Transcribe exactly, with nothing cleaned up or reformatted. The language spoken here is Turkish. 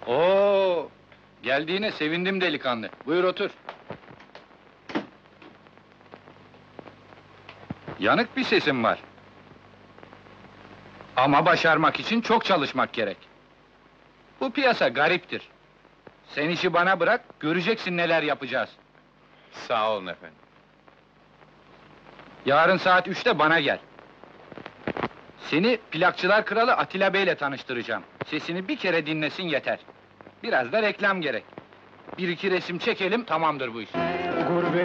Oo, geldiğine sevindim delikanlı. Buyur otur. Yanık bir sesin var. Ama başarmak için çok çalışmak gerek. Bu piyasa gariptir. Sen işi bana bırak, göreceksin neler yapacağız. Sağ olun efendim. Yarın saat üçte bana gel. Seni plakçılar kralı Atilla Bey'le tanıştıracağım. Sesini bir kere dinlesin yeter. Biraz da reklam gerek. Bir iki resim çekelim, tamamdır bu iş.